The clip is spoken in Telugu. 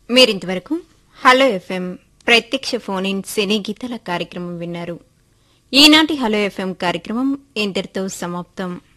మీరింతవరకు హలో ఎఫ్ఎం ప్రత్యక్ష ఫోన్ ఇన్ సినీ గీతాల కార్యక్రమం విన్నారు. ఈనాటి హలో ఎఫ్ఎం కార్యక్రమం ఇంతటితో సమాప్తం.